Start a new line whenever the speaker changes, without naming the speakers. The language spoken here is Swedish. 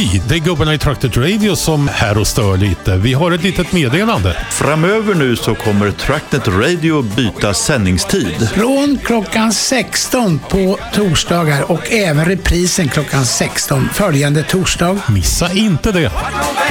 Oj, det är gubbarna i Traktet Radio som här och stör lite. Vi har ett litet meddelande.
Framöver nu så kommer Traktet Radio byta sändningstid.
Från klockan 16 på torsdagar och även reprisen klockan 16 följande torsdag.
Missa inte det.